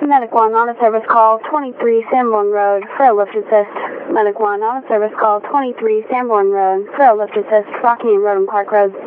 Medic 1 on a service call 23 Sanborn Road for a lift assist. Medic 1 on a service call 23 Sanborn Road for a lift assist. Rocky and Roden Park Road.